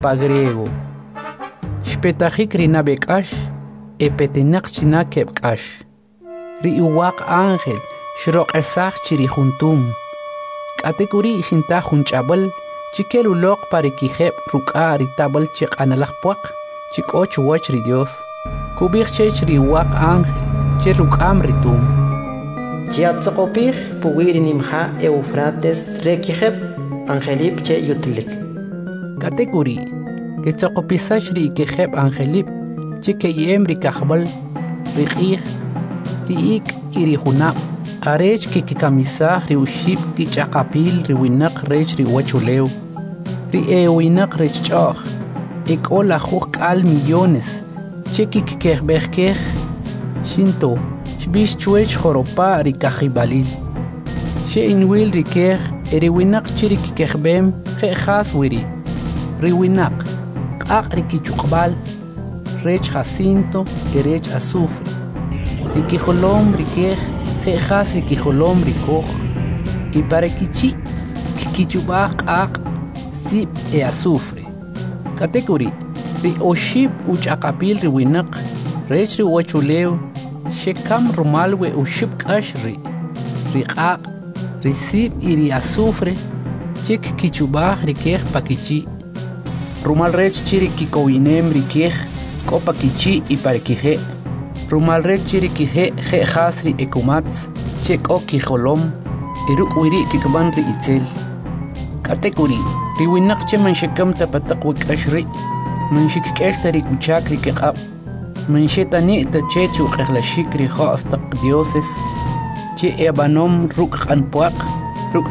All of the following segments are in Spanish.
pa griego. Shpetajik rina bekash, epetinak china kepkash. Ri uwaq ángel, shroq esaj chiri juntum. Katekuri shinta junchabal, chikelu loq parikijeb ruka ritabal chik analakpuak, chik och wach ri Dios. Kubik chech ri uwaq ángel, che rukam ritum. Chiatzakopij puwiri nimha Eufrates rekijeb angelip che yutlik. Katekuri, que tsokopisach ri ikejeb angelip, chike yem ri kahbal, ri ik iri junab. Arech que kamisah ri uship ki chakapil ri winak rech ri wachuleu. Ri winak rech chach. Ik ola huk al millones. Cheki kekbekeh. Shinto. Shbish chuech joropa ri kajibalil. She inwil ri keh. Ri winak chiri kekbem. Khas wiri. Ri winak. Ak ri kichukbal. Rech jacinto. Rech azufre. Ri kijolom ri keh. Jejas rikijolom rikoj, y para kichi, kichubaj ak, sip e azufre. Katekuri, ri oshib uchakapil ri winak, rech ri wachuleu, shekam rumalwe ushib kashri, ri ak, ri sip y ri azufre, chik kichubaj rikej pakichi. Rumal rech chiri kikowinem rikej, ko pakichi y para kije. Rumal rech chiri kije hasri ekumats, chek o kijolom, iruk wiri kikban ri itzel. Katekuri, ri winak che man shekam tapatak wik ashri, man shikikeshta ri kuchak ri kikab, man shetani ta chechu kehlashik ri khastak dioses, che ebanom ruk khanpuak, ruk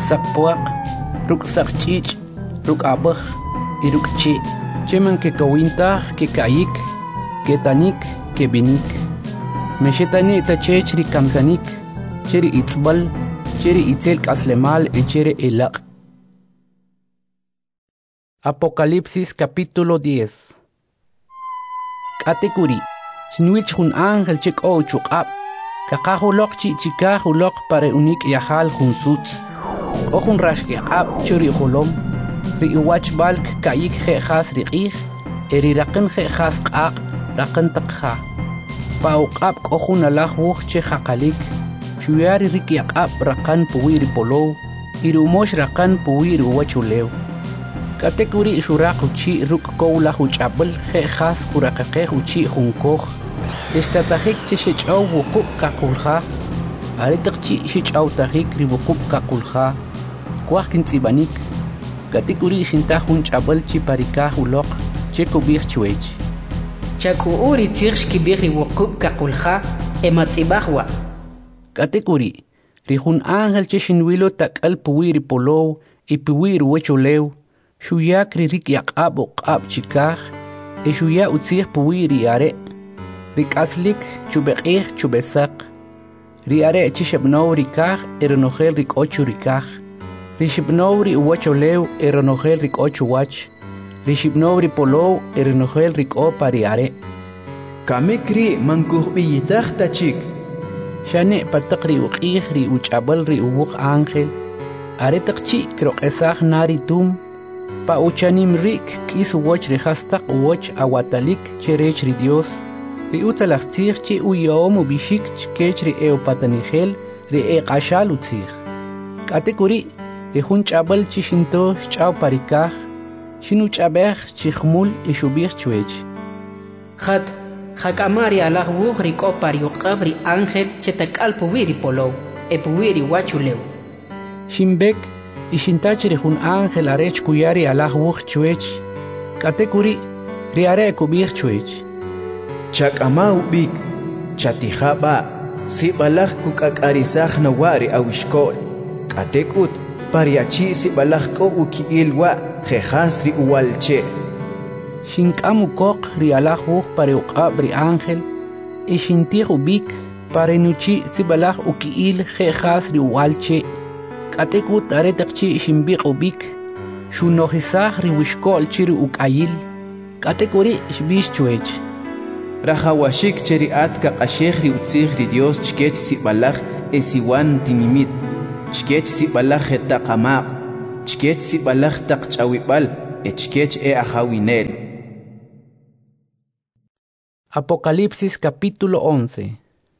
sakchich, ruk abach, iruk che man kekawintah, kekayik, ketanik, kebinik. Meshetani ta chechri kamzanik, cheri itzbal, cheri itzel kaslemal e cheri elak. Apocalipsis capítulo 10. Katekuri, shinwich hun ángel chik o chukab, kakahulok chikahulok pare unik yahal hun suts, kohun rashkiab churi holom, ri iwach balk kayik khas riqih, eri raqin khas qaq, raqin taqha. Pauqab kohun alah wuch che hakalik, shuyari rikiaqab rakan puwiri polow, irumosh rakan puwiri wachuleu. Katekuri shuraq uchi ruk kowla huchabal, khas kurakaqeh uchi hunkoh. Estatajik che shechaw wukub kakulha, aritak chi shechaw tajik ribukub kakulha, kwah kintsibanik. Katekuri shintahun chabal chi parikah ulok, che kubir chuech. Chaku uri tirsh kibiri wukub kakulha ematzibahwa. Katekuri, rihun ángel che shinwilo takal puwiri polow y puwiri wechuleu, shuyak ririk yaqab uqab chikah, e shuya utzih puwiri are, rik aslik chubeqih chubesak, ri are chishebnow rikah eronogel rik ochu rikah, rishibnow ri wechuleu eronogel rik ochu wach, rishibnow ri polow eronogel rik o pariare. Kamikri mankuhbiyitah tachik. Shane patakri uqih ri uchabal ri uwuk ángel, are takchi krok esah nari tum, pa uchanim rik kis uwach ri hastak uwach awatalik cherech ri Dios, ri utzalachtzih chi uyom ubishik chkech ri eopatanigel ri eqashal utzih. Katekuri, ri hun chabal chi shinto chaw parikah, shinu chabeh chi khmul ishubih chuech. Khat Hakamari alah wuch riko pariuqab ri ángel chetakal puwiri polow, e puwiri wachuleu. Shimbek, ishintach ri hun ángel arech kuyari alah wuch chuech. Katekuri, ri are kubih chuech. Chakama ubik, chatihaba, si balah kukakarisah na wari awishkol. Katekut, pariachi si balah ko ukiilwa, jejas ri uwalche. Shinkamu kok ri alah wuch pariuqab ri ángel, e shintih ubik parenuchi si balah ukiil jejas ri uwalche. Katekut aretakchi shimbiq ubik, shunohisah ri wishkol chiri ukayil. Katekuri shbish chuech. Rahawashik cheri atka qasheh ri utzih ri Dios chkech si balah esiwan tinimit, chkech si balah etaqamaq, chkech si balah taqchawibal, echkech ajawinel. Apocalipsis capítulo 11.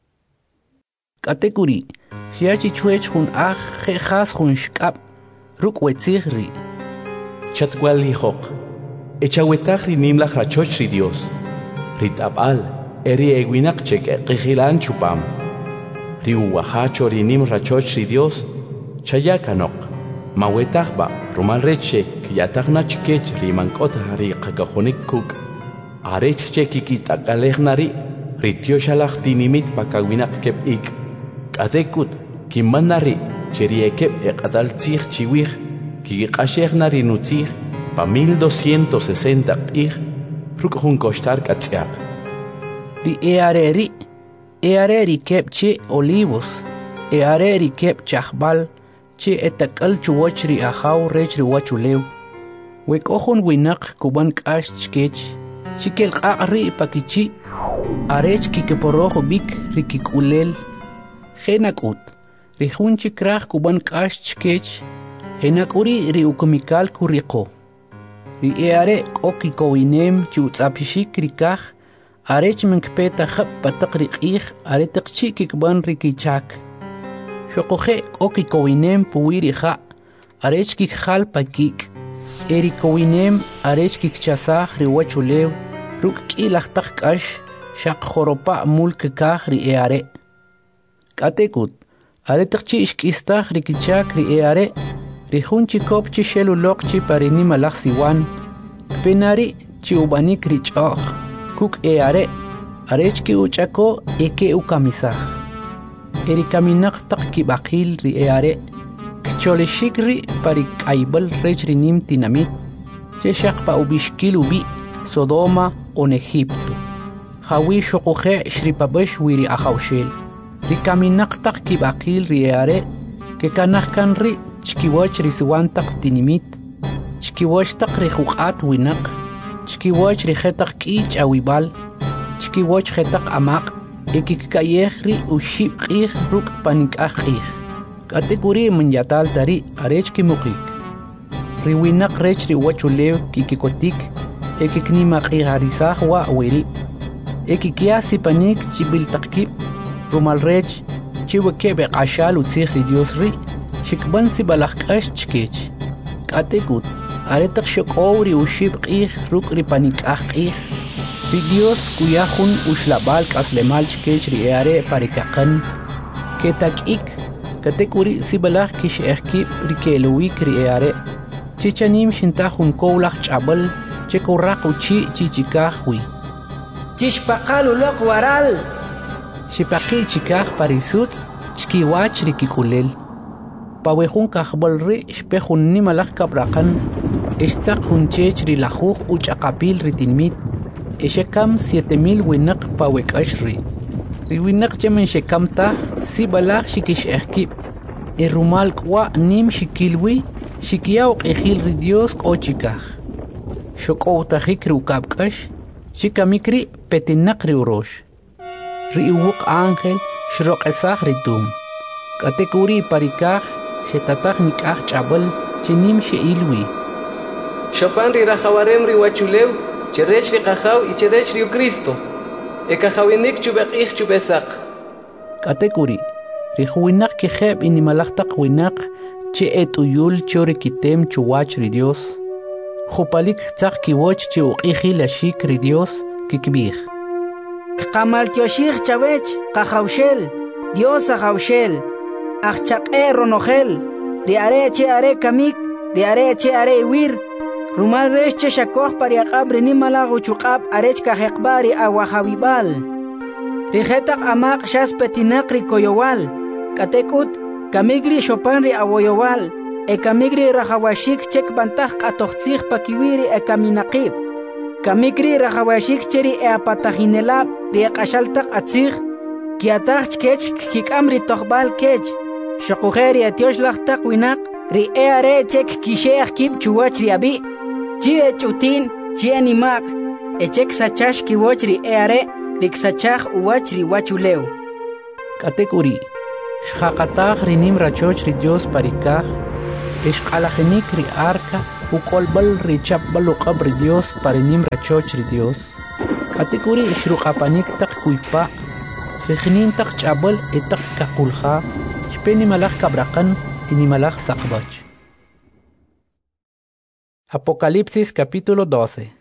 Katekuri, shiachi chuech hun jejas hun shkap, rukwetsigri. Chatwalihok, echawetagri nimlach rachochri Dios. Ritabal, eri eguinakchek eqijilan chupam. Riuwahacho rinim rachochri Dios, chayakanok. Mawetagba, rumalreche, kiyatagna chikech rimankota hari kakajonik kuk. Arechche kikit akalejnari, ritioshalach tinimit pakawinak kep ik. Katekut, kimanari, cheriekep ekatal tzig chiwig, kikashejnari nutzig, pa 1260 ik, rukjun kostar katziak. Ri eareri kep che olivos, eareri kep chahbal, che etakal chuwach ri ahaw rech ri wachulew. Wek ohon winak kuban kash chkech, chikel qaqri pakichi, arech kikeporojo bik rikikulel, henakut, rihun chikrach kuban kash chkech, henakuri ri ukumikal kuriko. Ri eare kokikowinem chutzapishik rikach, arech menkpeta khap patak rikich, aretak chikikban rikichak. Shokoje kokikowinem puwiriha, arech kikhal pakik. Erikowinem arech kikchasaj riwachulew, ruk kilachtak kash, shak joropa mulkekaj ri eare. Katekut, aretak chi ishkistaj rikichak ri eare, rihun chikop chi shelulok chi parini malach siwan, penari chi ubanik richoj, kuk eare, arech ki uchako eke ukamisaj. Erikaminak tak kibakil ri eare, Choleshikri parik aibal rechri nim tinamit, cheshak pa ubishkil ubi, Sodoma on Egipto. Hawi shokoje shripabesh wiri ahaushel. Rikaminaktak kibakil riare, ke kanahkan ri chkiwach risiwantak tinimit, chkiwach tak rihukat winak, chkiwach rihetak kich awibal, chkiwach hetak amak, ekikayehri ushib qih ruk panik ahih. Katekuri menyatal dari arech kimukik. Riwinak rech riwachulew kikikotik, ekiknimak iharisah wa wiri. Ekikia sipanik chibil takip, rumal rech, chiwekebe ashal utzih ri Dios ri, shikban sibalakash chkech. Katekut, aretak shokowri ushib qih ruk ripanik qih. Ri Dios kuyahun ushlabal kaslemal chkech ri eare parikakan, ketakik, Katekuri sibalach kish ehkip rikeluik riare. Chichanim shintahun koulach chabal, chekorak uchi chichikahwi. Chishpaqal ulok waral. Shipaki chikah parisut, chkiwach rikikulel. Pawehun kahbal ri shpehun nimalach kabrakan, eshtak hun chech rilajuj uchakapil ritinmit, eshekam 7000 winak pawek ashri. Riwinak chemen shekam taj, sibalach shikish ehkip. Rumal kwa nim shikilwi, shikiyaw qihil ri Dios k'ochikaj. Shokow tajik rukabkash, shikamikri petinak ri urosh. Ri uwuk ángel, shroqesaj ritum. Katekuri parikaj, shetataj nikaj chabal, chenim sheilwi. Shopan ri rajawarem ri wachulew, cherech ri qajaw y cherech ri Cristo. Ekajawinik chubekih chubesak. Katekuri, rihuinak kejeb inimalachtak winak, che etuyul chorikitem chuwach ri Dios. Jupalik tzak kiwoch che uqihil ashik ri Dios kikbih. Kamal tioshich chavech, kajaushel, Dios ajaushel, achchaqe ronojel, riare che are kamik, riare che are wir. Rumal resh che shakoh pariaqab rinimalago chuqab arech kahekbari awahawibal. Rijetak amak shas petinak rikoyowal. Katekut kamigri shopan ri awoyowal. E kamigri rahawashik chek bantah atochtzich pakiwiri e kaminaqib. Kamigri rahawashik cheri e apatahinelab ri qashaltak atzich. Kiatach kech kikam ri tokhbal kech. Shokujeri etioshlachtak winak ri e are chek kisheach kib chuwach ri abi. Chie chutin, chie nimak, echek sachash kiwochri eare, riksachach uwachri wachulew. Katekuri, shhaqatach rinim rachoch ri Dios parikaj, eshqalajenik ri arca, ukolbal richap balukab ri Dios parinim rachoch ri Dios. Katikuri ishruqapanik tak kuipa, Rejinin tak chabal etak kakulha, shpeni malach kabrakan inimalach sakbach. Apocalipsis capítulo 12.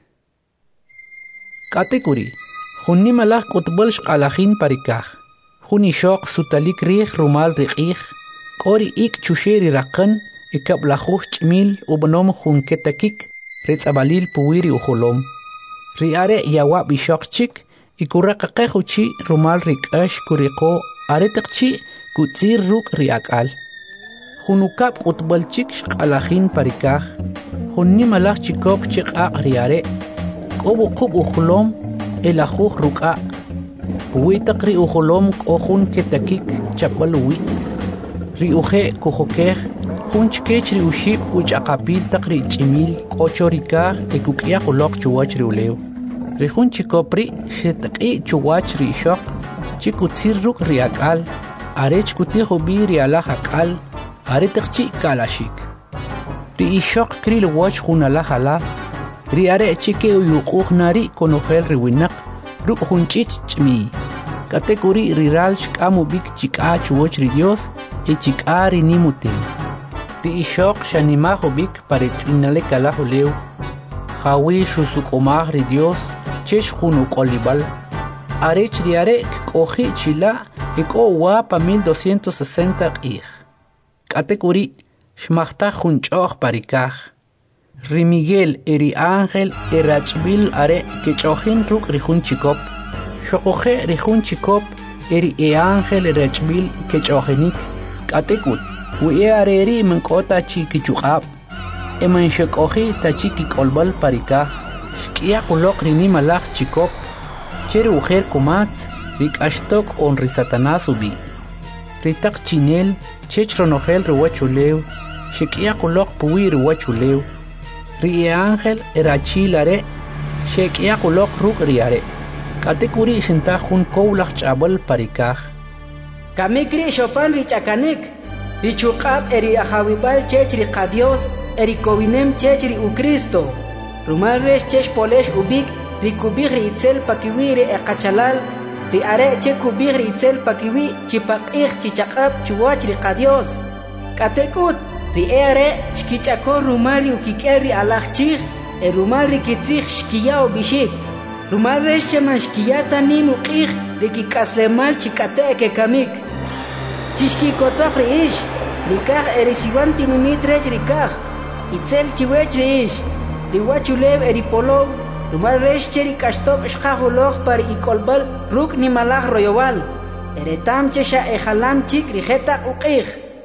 Katikuri, junni malach kutbal shqalachin parikah, juni shok sutalik rih rumal rikih, kori ik chusheri rakan, ikablachuch chmil ubnom jun ketakik, ritzabalil puwiri ujolom. Riare yawa bishokchik, ikuraqaqejuchi rumal rikash kuriko, aretakchi kutzir ruk riakal. Junukap utbalchik shqalachin parikah, junni malach chikop chikaq riare, kobu kub ujolom, elajuj ruka. Puwitak ri ujolom kohun ketakik chapalui. Riuje kujokej, junchkech ri ushib uchaqapil tak ri chimil kochorikah ekukia kulok chuwach riuleu. Rijun chikopri shetaki chuwach ri shok, chikutzir ruk riakal, arech kutijo bi rialaj akal, aretakchi kalashik. Ri ishok kril wach junalaj ala, ri are chike uyuquj nari konojel riwinak, ruk junchich chmi. Katekuri riral shkamu bik chika chuwach ri Dios, e chika ri nimutem. Ri ishok shanimajo bik paretzinale kalajo leu, jawi shusukomaj ri Dios, chesh junu kolibal. Arech riare koji chila, eko wapa 1260 qih. Katekuri shmachta junchoch parikaj. Ri Miguel eri ángel erachbil are kechojin ruk rijun chikop. Shokoje rijun chikop eri ángel erachbil kechojenik. Katekut, uye areri menkota chikichuqab. Eman shekoji tachiki kolbal parikaj. Shkia kulok rini malach chikop. Cheri ujer kumatz, rik ashtok on ri Satanás ubi. Ritak chinel, chech ronogel riwachuleu. Shkia kulok puwi riwachuleu. Ri ángel erachilare, shkia kulok ruk riare. Katekuri shintajun koulach chabal parikaj. Kamikri shopan richakanik, richuqab eri ajawibal chech ri qadios, eri kowinem chech ri uCristo. Rumal resh chech polesh ubik, ri kubig ri itzel pakiwi ri eqachalal, ri are che kubig ri itzel pakiwi chipaqih chichaqab chuwach ri qadios. Katekut, ri are shkichakor rumal ri ukikel ri alachchig, e rumal ri kitzig shkiya ubishik. Rumal resh sheman shkiyata nim uqih, ri kikaslemal chikate ke kamik. Chishkikotaj ri ish, rikaj erisiwan tinimit rech rikaj, itzel chiwech ri ish, riwachulev eripolov, rumal resh cheri kashtok shkajuloj par ikolbal ruk ni malaj royowal, eretam chesha ejalam chik rijetak uqij.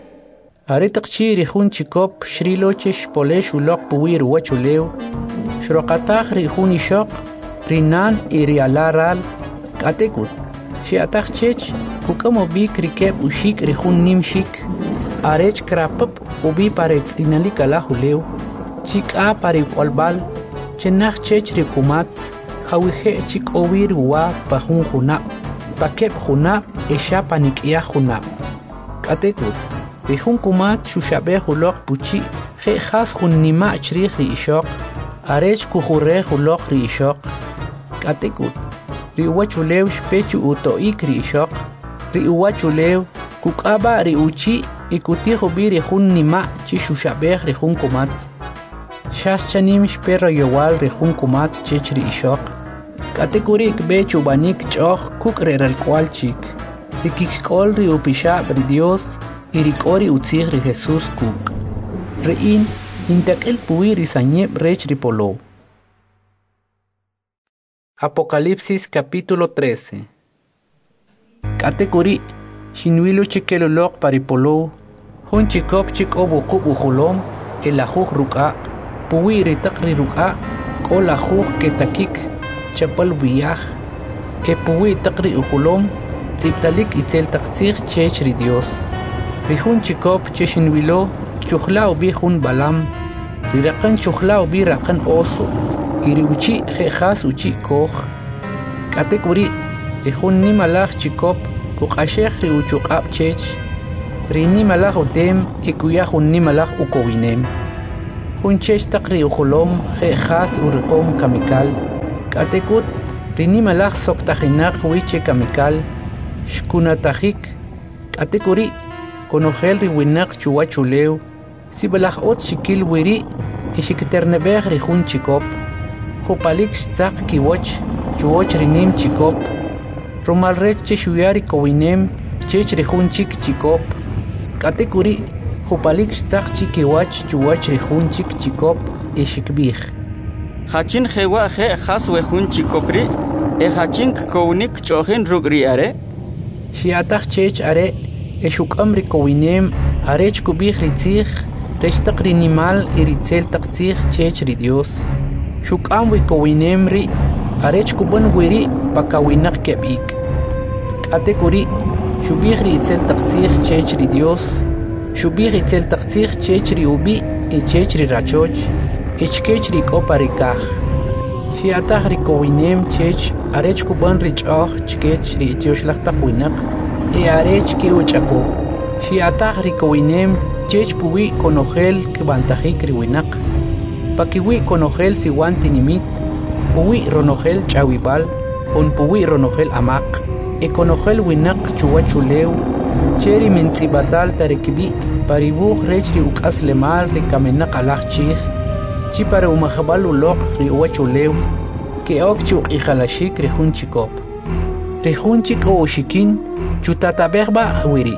Aretakchi rijun chikop shrilochesh polesh ulok puwir wachulev, shroqataj rijun ishok, rinan irialaral, katekut. Shiatach chech, kukamo bik rikeb ushik rijun nimshik, arech krapap ubi parets inalika huleu, chik a parikolbal, chenach chech rikumatz, hawije chik owir wa pahun junap, pakep junap, esha panikia junap. Katekut, rijun kumat shushabe hulok puchi, he has jun nima chrich ri ishok, arech kujure hulok ri ishok. Katekut, ri uwachulew shpechu utoik ri ishok, ri uwachulew kukaba ri uchi ikutijo bi rijun nima chi shushabej rijun kumatz. Shas chanim shperro yowal rijun kumatz chech ri ishok. Katekuri ikbe chubanik choch kuk reral kwal chik. Rikikol ri upishab ri Dios y rikori utzig ri Jesús kuk. Rein intakil puwi ri sanyeb rech ri polo. Apocalipsis capítulo 13. Katekuri shinwilo chikelolok paripolo, hun chikop chikobo kub ujolom, elajuj ruka, puwi ritak ri ruka, kolajuj ketakik, chapal biyaj, e puwi takri ujolom, tziptalik itzel takzig chech ri Dios. Rijun chikop cheshinwilo, chujla ubi jun balam, rirakan chujla ubi rakan oso, iri uchi jejas uchi koj. Katekuri, rijun ni malaj chikop, kukashej ri uchuqab chech, ri ni malaj utem, ikuyaj un ni malaj ukowinem. Junchech taqri ukhulom khas urqom kamikal. Katekut rinimalaj soktajinaq wiche kamikal. Shkunatajik. Katekuri konogel riwinaq chuwachuleu. Sibalaj ot shikil wiri ishikiternebej rijun chikop. Jupalik xtzaq kiwoch chuwoch rinim chikop. Romalrech cheshuyari kowinem chech rijun chik chikop. Katekuri jupalik xtzaq chikiwach chuwach rijun chik chikop ishikbij. Hachin jewa je khas wejun chikopri hachin kownik chojen rugri are. Shiataj chech are eshukam rikowinem arech kubij ritzij rechtaq rinimal iritzel taqtzij chech ri Dios. Shukam wikowinem ri arech kuban wiri pakawinaq keb'ik. Katekuri shubij ritzel taqtzij chech ri Dios. Shubij ritzel taqtzij chech ri ubi y chech ri rachoch. Ichkech ri kopa rikaj. Shiataj rikowinem chech arech kuban rich'oj chkech ri itioxlaj winaq e arech ki uchako. Shiataj rikowinem chech puwi konogel kibantajik ri winaq. Pakiwi konogel siwan tinimit. Puwi ronogel chawibal. On puwi ronogel amaq. E konogel winaq chuwachuleu. Cheri mentzibatal tarekibi paribuj rech ri ukas lemal ri kamenaq alaj chij. Chi para umajabal uloq ri uwachuleu. Que ok chuk ijalashik rijun chikop. Rijun chik o ushikin chutatabegba wiri.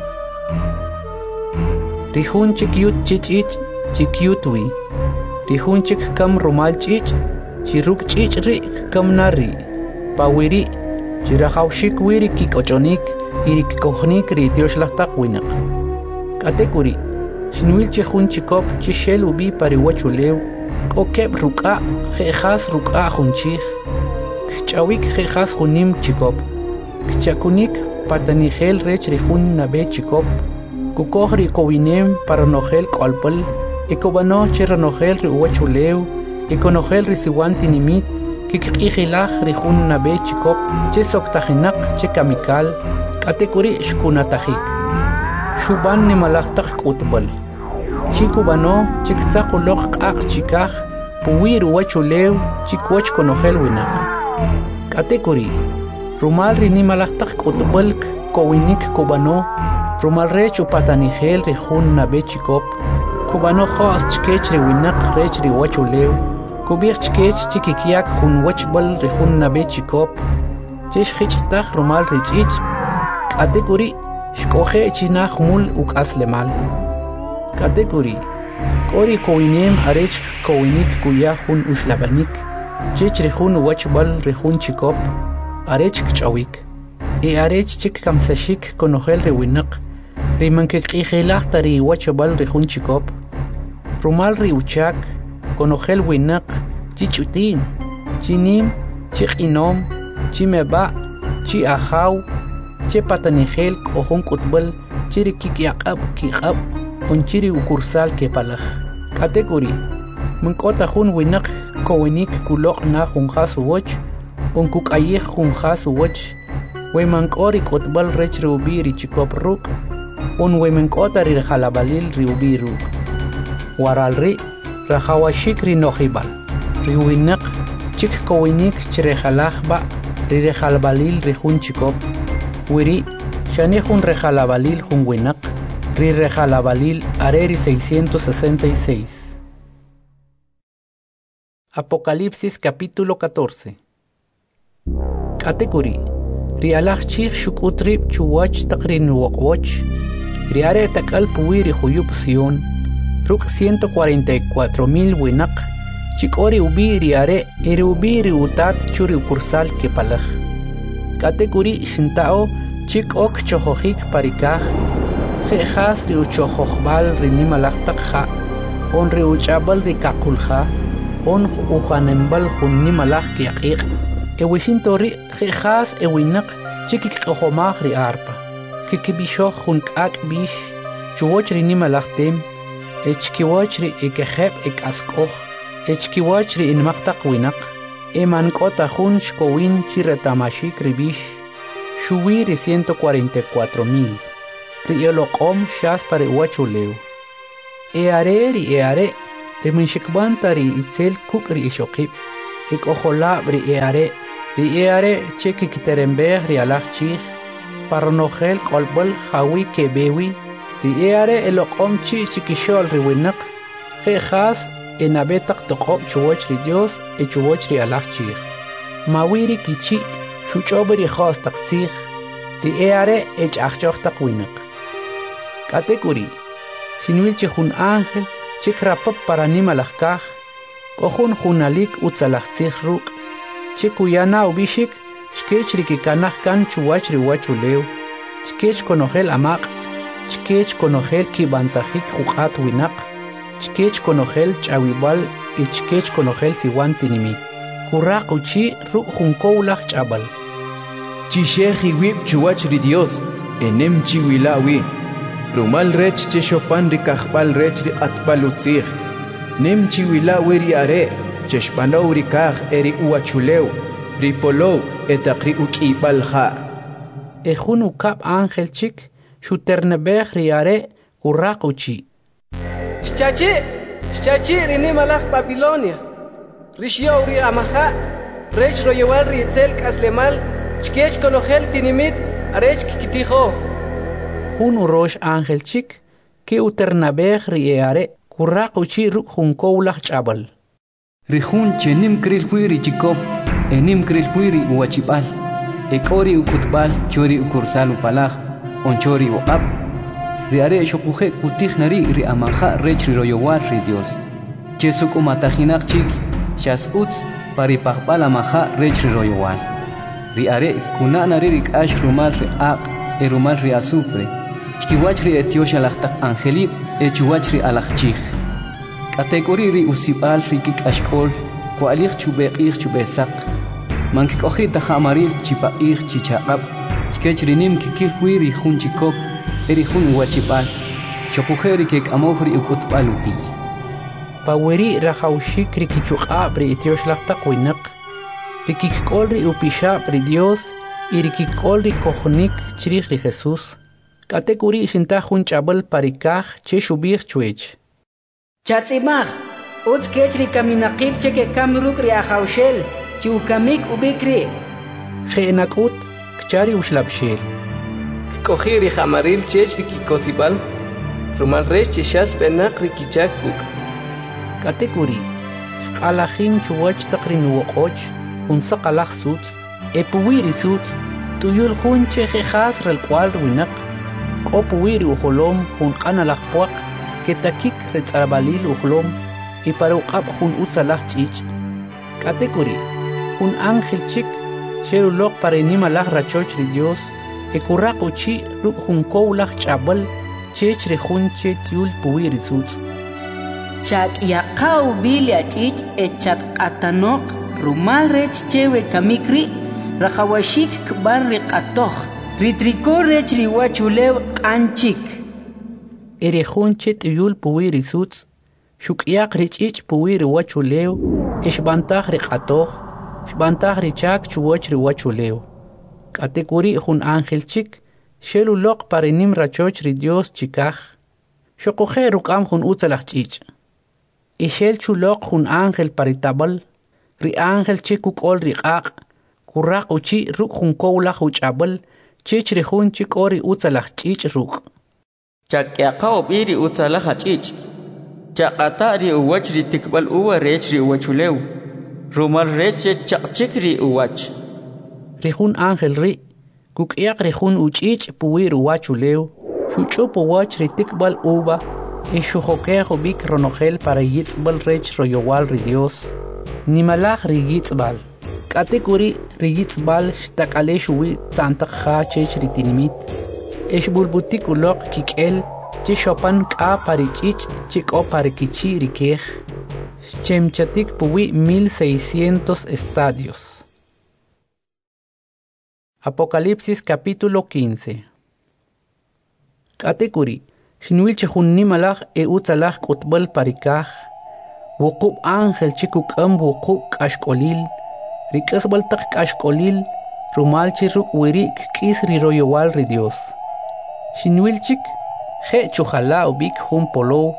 Rijun chik yut chichich chikyut wi. Rijun chik kam rumal chich chiruk chich ri kam nari. Pa wiri chirajawshik wiri kikochonik irik kohnik ri tioxlajtaq winaq. Katekuri shinwil chijun chikop chishel ubi pariwachuleu. Kokeb ruka jejas ruka junchij. Kchawik jejas junim chikop. Kchakunik patanigel rech rijun nabe chikop. Kukoj rikowinem paranogel kolpal. Ekobano cheranogel riuwachuleu. Ekonogel risiwan tinimit. Kikijilaj rijun nabe chikop. Che soktajinak che kamikal. Katekuri shkunatajik. Shuban nimalajtaj kutbal. Chikubano chiktzaq uloq q'aq chikaj puwi ruwachuleu chikwach konogel winaq. Katekuri rumal rinimalajtaj k'utb'al kowinik kubano rumal rech upatanigel rijun nabe chikop kubano jos chkech ri winaq rech riwachuleu kubij chkech chikikyak jun wachb'al rijun nabe chikop chex jich'taj rumal rich'ich. Katekuri xk'oje chinaj mul uk'as lemal. Katekuri kori kowinem arech kowinik kuya jun uxlabanik chech rijun wachbal rijun chikop arech kchawik e arech chik kamsashik konogel ri winaq rimankikijilaj tari wachbal rijun chikop rumal ri uchak konogel winaq chichutin chinim chiqinom chimeba chi ajaw che patanigel k'ojun k'utb'al chirikikyaq'ab kiq'ab unchiri ukursal ke palaj. Katekuri munkota jun winaq kowinik kuloq na jun khas woch un kukayej jun khas woch we mankori kotbal rech rubi ri chikop ruk un we mankota ri jalabalil ri ubi ruk waral ri rajawashik ri nojibal ri winaq chik kowinik chire jalajba ri jalabalil ri jun chikop wiri shani jun jalabalil jun winaq ri jalabalil areri 666. Apocalipsis capítulo 14. Katekuri rialaj chij shukutrib chuwach taqrin woqwoch riare takal puwi ri juyub Sion ruk 144,000 winaq chikori ubi riare iri ubi ri utat churi ukursal ke palaj. Katekuri shintao chik ok chohojik parikaj jejas ri uchohojbal ri nimalajtak ja on ri uchabal ri kakulja on ujanembal jun nimalaj kiaqiq ewishinto ri jejas ewinaq chikik qojomaj ri arpa kikibishoj jun k'ak bish chuwoch ri nimalajtem echkiwoch ri ekejeb ekaskoj echkiwoch ri inmaqtaq winaq emank'ota jun xkowin chi retamashik ri bish xuwi ri 144,000 ri yoloq'om xas para iwachuleu eare Riminshikbanta ri itzel kuk ri ishokib. Ik ojola ri eare cheki kiterembeh ri alach chich. Paronogel kolbol hawi kebewi. Ri eare elokom chi chikishol ri winak. Khas enabetak toqob chuwach ri Dios e chuwach ri alach chich. Mawiri kichi shuchobri khas taqchich. Ri eare ech achchoch taq winak. Katekuri. Shinwil chihun ángel chikrapap para nimalajkaj. Kohun junalik utzalachtzich ruk. Chikuyana ubishik chkech rikikanaj kan chuwach riwachuleu. Chkech konogel amaq. Chkech konogel kibantajik juqat winak. Chkech konogel chawibal y chkech konogel siwan tinimi. Kuraq uchi ruk junkowlaj chabal. Chisheji wib chuwach ri Dios enem chiwilawi. Rumal rech che shopan ri kahpal rech ri atpal utzig. Nem chiwilawi ri are che shpanow ri kaj eri uachuleu. Ri polow etaqri ukibal ha. Ejun ukap ángel chik shuternebej ri are kuraq uchi. Shchachi rini malach Babilonia. Rishyo ri amaha. Rech royewal ri itzel kaslemal. Chkech konogel tinimit arech kikitijo. Jun urosh ángel chik que uternabej ri are kuraq uchi ruk junkowlaj chabal. Rijun chenim kril huiri chikop enim kril huiri uachipal. Ekori ukutbal chori ukursal upalaj onchori uqab. Ri are shokuje kutij nari ri amaja rech ri royowal ri Dios. Chesuk umatajinaq chik shas utz paripaqbal amaja rech ri royowal. Ri are kunana ri kash rumal ri aq erumal ri azufre. Chkiwach ri etiosha laqtaq angelib echuwach ri alachchij. Kategori ri usibal ri kikashkol kualij chubeqij chubesaq. Mankikoji tajamaril chipaij chichaqab. Chkech rinim kikil huiri jun chikop eri jun uachipal. Shokujeri kek amojri ukutbal upi. Paweri rajaushik ri kichuqab ri etiosh laqtaq winak. Ri kikol ri upishab ri Dios y ri kikol ri kohnik chrij ri Jesús. Katekuri shinta jun chabal parikaj che shubij chuech. Chatzimaj, utz kech ri kaminaqib che ke kamruk ri ajaushel, chi ukamik ubikri. Jeenakut kchari ushlabshel. Kikoji ri jamaril chech ri kikosibal. Rumal rech cheshas penak ri kichak kuk. Katekuri qalajin chuwach taqrin woqoch un saqalaj suts epuwiri suts tuyul jun che jejas rel cual winak. Kopuwiri ujolom jun qanalaj puaq ketakik retzarabalil ujlom y para uqab jun utzalaj chich. Katekuri jun ángel chik sheruloq para inimalaj rachoch ri Dios ekuraq uchi ruk jun kowlaj chabal chech ri jun che tiul puwiri suts. Chak yaqaw bilia chich echat qatanok rumal rech chewe kamikri rajawashik kbar ri qatoj. Ritriko rech riwachulew qanchik. Eri jun che tiul puwiri suts shukyaq richich puwiri wachulew ishbantaj ri qatoj shbantaj ri chak chuwach ri wachulew. Katekuri jun ángel chik sheluloq parinim rachoch ri Dios chikaj shokuje rukam jun utzalaj chich. Ishel chuloq jun ángel paritabal ri ángel chik ukol ri qaq kuraq uchi ruk jun kowlaj uchabal chich ri jun chik ori utzalaj chich ruk. Chakyaqaw biri utzalaj chich. Chaqata ri uwach ri tikbal uwa rech ri uwachulew. Rumal rech chaqchik ri uwach. Ri jun ángel ri kukyaq ri jun uchich puwir uwachulew shuchup uwach ri tikbal uba ishujokejo bik ronogel para yitzbal rech royowal ri Dios. Nimalaj ri yitzbal. Katekuri ri yitzbal shtakale shuwi tzantak ja chech ri tinimit. Eshbulbutik uloq kikel che shopan ka parichich chiko parikichi ri kej. Chemchatik puwi 1600 estadios. Apocalipsis capítulo 15. Katekuri Shinwil chehun nimalaj utzalaj kutbal parikaj. Wukub ángel chikuk wukub kashkolil. Rikasbal tak kashkolil. Rumal chiruk wirik kis ri royowal ri Dios. Shinwil chik je chuhala ubik hun polo.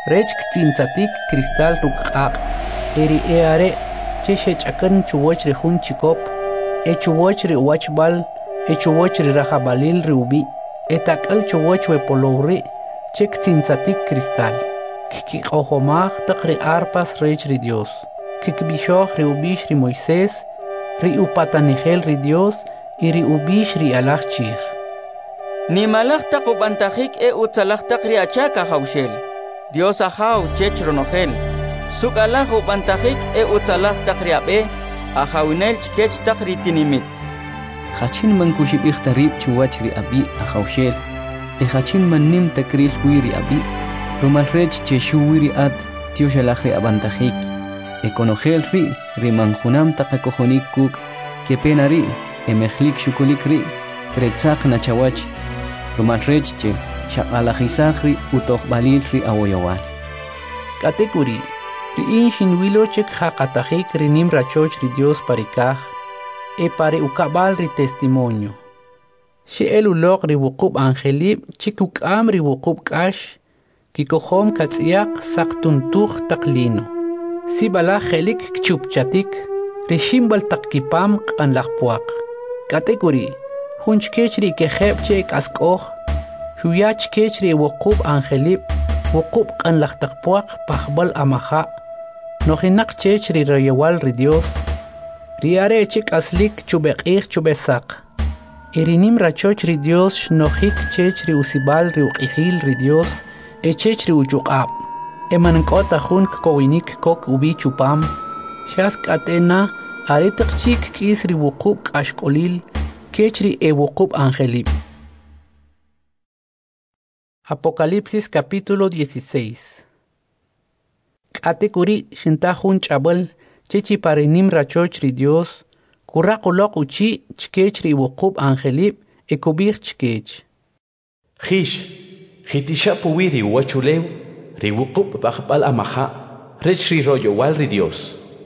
rech ktintzatik cristal ruk'aq eri eare che shech'akan chuwoch ri jun chikop chuwoch ri wachbal chuwoch ri rajabalil ri ubi etak'al chuwoch we polowri che ktintzatik cristal kik'ojomaj taq ri arpas rech ri Dios kikbixoj ri ubix ri Moisés ri upatanijel ri Dios y ri ubix ri alaj chij Nimalaj taq upantajik utzalaj taq ri achaka jawshel Dios ajaw chech ronojel sukalaj upantajik utzalaj taq ri abe ajawinel chkech taq ri tinimit Hachin man kushibij tarib chuwach ri abi ajawshel hachin man nim takril wiri abi rumal rech che shuwiri at tio shalaj ri abantajik konojel ri manjunam taqakojonik kuk kepenari emejlik shukulik ri kretzaq nachawach rumal rech che shaqalajisaj ri utojbalil ri awoyowal katekuri ri inshin wilo chek haqatajik ri nim rachoch ri Dios parikaj pare ukabal ri testimonio she elulok ri wuqub angelib chikukam ri wuqub kash kikohom katsiak saqtuntuj taqlino si bala khelik kchupchatik ri shimbal taqkipam qanlaqpuaq katekuri hunchkech ri kejeb chek askoj huyach kech ri wuqub angelib wuqub qanlaqtaqpuaq pajbal amaja nojinak chech ri royewal ri Dios riare chik aslik chubeqij chubesaq irinim rachoch ri Dios nojik chech ri usibal ri uqijil ri Dios chech ri uchuqab emankota jun kowinik kok ubi chupam shask atena aritik chik kis ri wuqub kashkolil kech ri wuqub angelib Apocalipsis capítulo 16 Katekuri shinta jun chabal chechi parinim rachoch ri Dios kuraqulok uchi chkech ri wuqub angelib ekubir chkech Khish khitisha puwiri wachulew ri wuqub baqbal amaha rech ri royowal ri Dios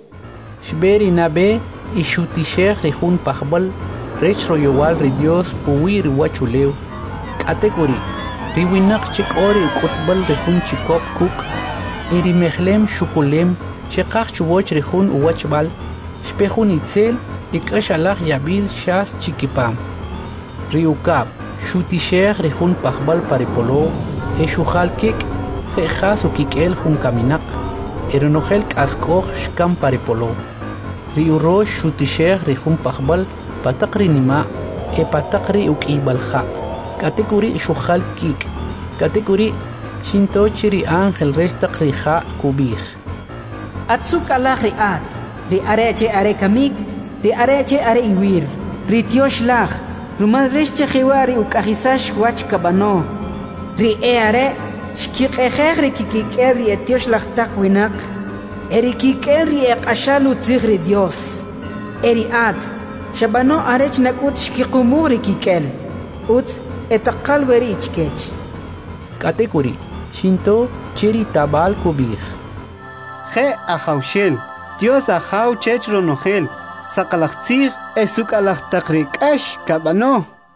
Shberi nabe ishutishech ri jun pajbal rech royowal ri Dios puwiri wachulew katekuri ri winak chik ori ukutbal ri jun chikop kuk iri mehlem shukulem Shekach chuwoch rihun uwachbal, shpehun itzel, ikashalach yabil shas chikipam. Riukab, shutisher rihun pachbal paripolo, eshuchal kik, jejas ukikel jun kaminak, eronojel kaskoch shkam paripolo. Riurosh shutisher rihun pachbal, patakri nima, patakri ukibalja. Katekuri shuchal kik, katekuri shintochiri angel restak rija kubij. Atsuk Allah riat, ri areche are kamik, ri areche are iwir, ri tiosh lach, rumal reche khiwari ukahisash wach kabano, ri are, shkik ri kikiker ri tiosh lach tak winak, eri kiker ri ashalu tzig ri Dios, eri ad, shabano arech nakut shkikumur ri kikel, utz etakal weri ichkech. Katekuri, shinto chiri tabal kubir. Je ajawshel, Dios ajaw chech ronojel, sakalachtzig esukalachtakrikash kabano.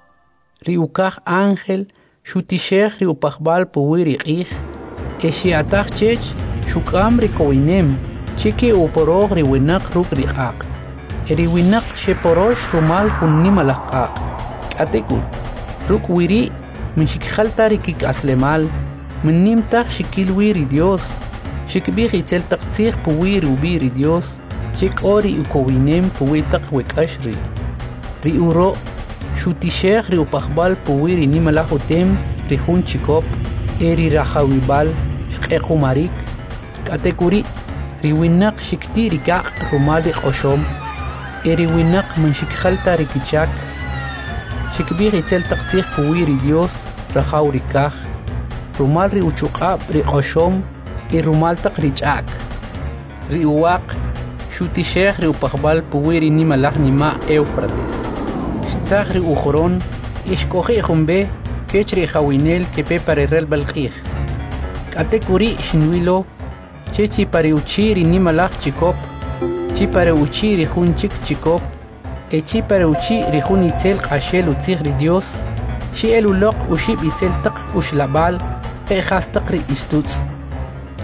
Riukaj ángel, shutishech riupajbal puwiri qij, eshiatach chech, shukam rikowinem, chiki uporog riwinak ruk riqaq. Eriwinak sheporosh rumal hunnim alaqaq. Katekul, ruk wiri, min shikjalta rikik aslemal, min nimtaj shikilwiri Dios. Shikbih itzel taqtzig puwir ubiri Dios, chik ori ukowinem puwitak wekashri. Ri uro, shutishech ri upachbal puwiri nimalahutem, ri hun chikop, eri rajawibal, shkekumarik, katekuri, ri winak shikti rikaq rumali qoshom, eri winak man shikjalta rikichak, shikbih itzel taqtzig puwiri Dios, rajaw rikaj, rumal ri uchuqab ri qoshom, irumal taqrichak riuaq shutishech riupaqbal puwiri nimalaj nima Éufrates shtzaj ri ujoron ishkoji jumbe kech ri jawinel kepe parerel balqij katekuri shinwilo chechi pare uchi ri nimalaj chikop chi pare uchi ri jun chik chikop chi pare uchi ri jun itzel qashel utzij ri Dios shi eluloq ushib itzel taq ushlabal qejas taq ri istutz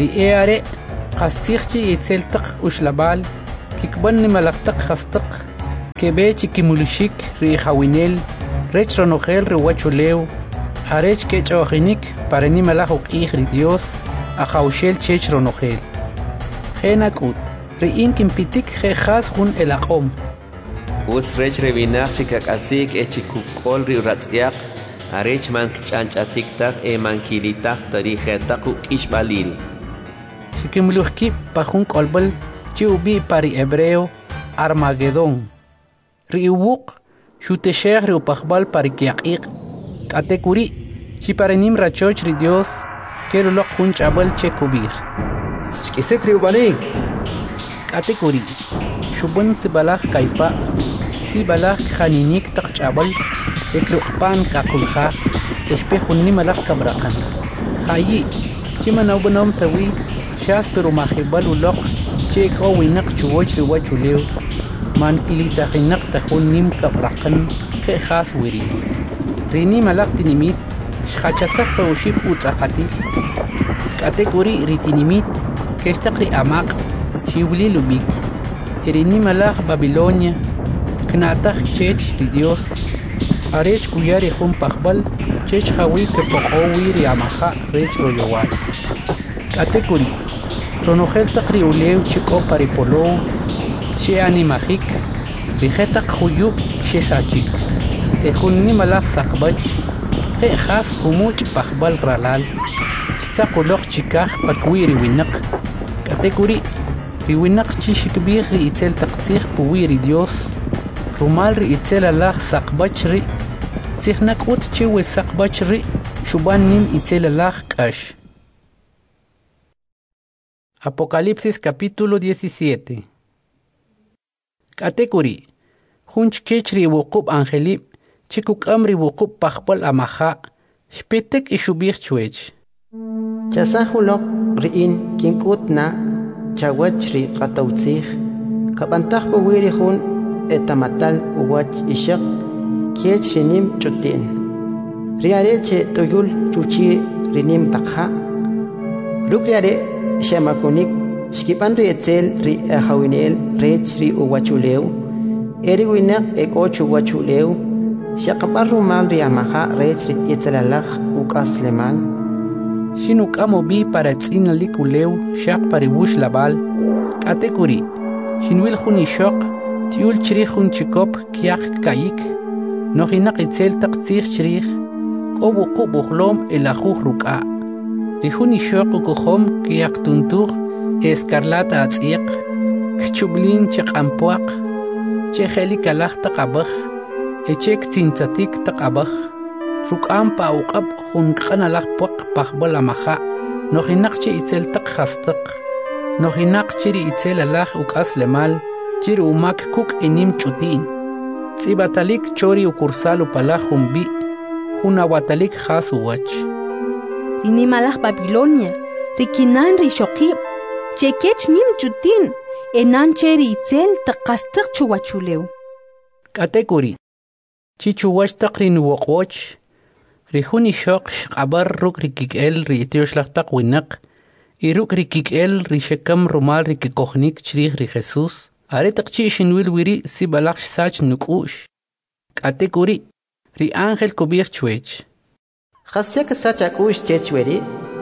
ri are qastigchi itzeltaq ushlabal kikban nimalaqtaq khastaq kebechi kimulushik ri hawinel rech ronogel ri wachuleu arech ke chawjinik para nimalaq uqih ri Dios ajawshel chech ronogel genakut ri inkim pitik je khas jun elaqom Uts rech revinach chikakasik echikukol ri ratsiaq arech man kchanchatik tak mankilitak tarijetak ishbalil Shikimluhki pajun kolbal chiubi pari hebreo Armagedón riubuq shutesheh ri upajbal pari kiaqiq katekuri chiparenim rachoch ri Dios keruloq jun chabal chekubir Shkisek riubani katekuri shubun sibalaj kaipa sibalaj khaninik taqchabal ekruqpan kakulja espejun nimalaj kabraqan khayi chimanaw banom tawi shas pero mahibal uloq chek owinaq chuwoch ri wachuleu man ilitaqinak tajun nim kabraqan khe khas wiri rini malaq tinimit shkhachataq pawshib utzaqati katekuri ritinimit kestaqri amaq shiwli lubik rini malaq Babilonia knataj chech ri Dios arech kuyari jun pajbal chech hawi ke poqowi ri amaja rech royowal katekuri ronogel taqri ulew chiko paripolo she animajik bijetaq khuyub she sachik ejunni malaq saqbach khe khas khumuch pajbal ralal staquloq chikaj pakwiri winaq katekuri ri winaq chi shikbih ri itzel taqtij puwiri Dios rumal ri itzel alaj saqbach ri tzijnakut chiwe saqbach ri shuban nim itzel alaj kash Apocalipsis capítulo 17 Katekuri Junch kechri wuqub angelib chikuk amri wuqub pajbal amaja shpetek ishubir chwech Chasahulok riin kinkutna chawach ri qatawtzij kabantaj puwiri jun etamatal uwach ishaq kech rinim chutin riare che toyul chuchi rinim takha rukriare shamakunik shkipan ri etzel ri hawinel rech ri uwachuleu eri winak eko chuwachuleu shaqapar rumal ri amaha rech ri etzelalaj ukasleman Shinuk amo bi para tzinalik uleu shaq paribush labal katekuri shinwil juni shoq tiul chri jun chikop kiaq kayik nohinak itzel taqtzij chrij qobu qubuhlom elajuj ruka Rijuni shoq ukohom kiaq tuntuj escarlata atziq kchublin chaqampuaq chejelik alaj taqabaj echek tintzatik taqabaj ruk'am pa uqab junq'an alaj puaq pajbal amaja nojinak chi itzel taq jastaq nojinak chiri itzel alaj uk'as lemal chiri umak kuk enim ch'utin tzibatalik chori ukursal upalaj junbi junawatalik jas uwach Rinimalaj Babilonia rikinan rishoqib chekech nim chutin enan cheri itzel taqastaq chuwachuleu katekuri chichuwach taqrin woqoch Rijuni shoq shqabar ruk rikikel ri itioshlaqtaq winaq y ruk rikikel ri shekam rumal rikikohnik chrij ri Jesús are taqchi shinwil wiri si balaq sach nukush katekuri ri ángel kubir chwech Khasyak sach akush chechweri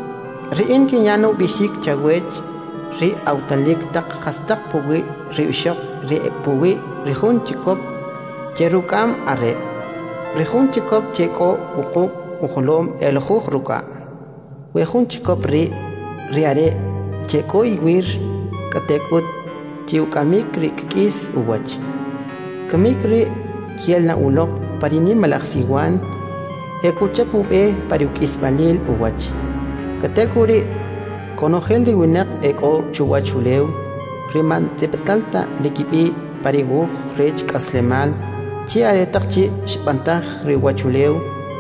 ri inkinyano bishik chawech ri autalik taq khastaq puwi ri ushok ri puwi ri jun chikop cherukam are ri jun chikop cheko uqub ukhulom el khuj ruka we jun chikop ri are cheko iwir katekut chiukamik ri kis uwach kamik ri kielna ulok parini malaksiwan ekuchapube pariukisbalil uwach katekuri konogel ri winak eko chuwachuleu riman tepetalta likipi parigu rech kaslemal chi aretaqchi shpantaj ri wachuleu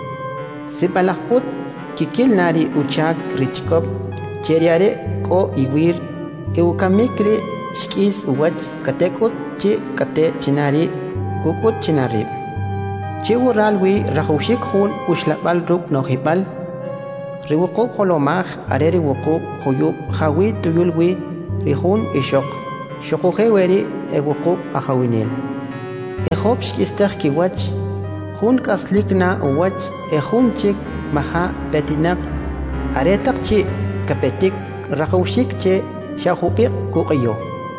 sipalajput kikil nari uchak richkop cheriare ko iwir eukamikri shkis uwach katekut chi kate chinari kukut chinari chi wuralwi rajushik jun ushlabal ruk nohibal riwuqub holomaj are riwuqub huyub hawi tuyulwi rihun ishok shokuje weri ewuqub ahawinel ejob shkistaj kiwach hun kaslikna uwach ejun chik maha petinak aretak chi kapetik rakawshik che shahupik kuqiyo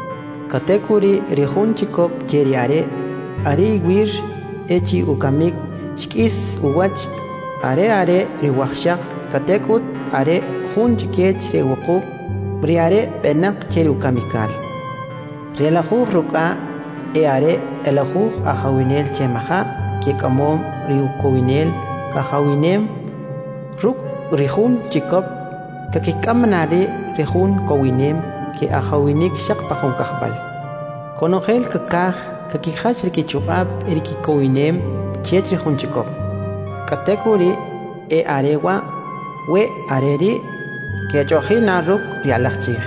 katekuri rihun chikop cheriare ari wir echi ukamik shkis uwach are riwakshak katekut are hun chikech rewuqub riare benak cheri ukamikal relajuj ruka are elajuj ahawinel che maha ke kamom riukowinel kahawinem ruk rihun chikop kakikamnare rihun kowinem ke ahawinik shak pahon kahbal konogel kakaj kakihach rikichukab erikikowinem chech rihun chikop katekuri arewa we areri ke chojina ruk rialachchij